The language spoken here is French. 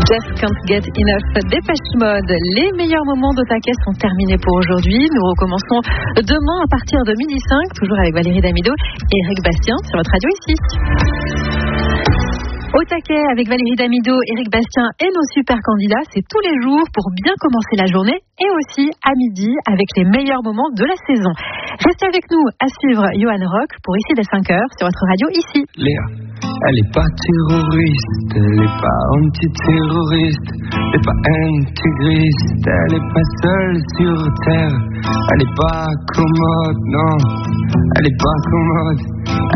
Just Can't Get Enough, Dépêche Mode. Les meilleurs moments d'Otaquet sont terminés pour aujourd'hui. Nous recommençons demain à partir de 12h05, toujours avec Valérie Damido et Eric Bastien sur votre radio ici. Au taquet avec Valérie Damido, Eric Bastien et nos super candidats, c'est tous les jours pour bien commencer la journée et aussi à midi avec les meilleurs moments de la saison. Restez avec nous à suivre Johan Rock pour ici dès 5h sur votre radio ici. Léa, elle est pas terroriste, elle est pas antiterroriste, elle est pas intégriste, elle est pas seule sur terre, elle est pas commode, non, elle est pas commode.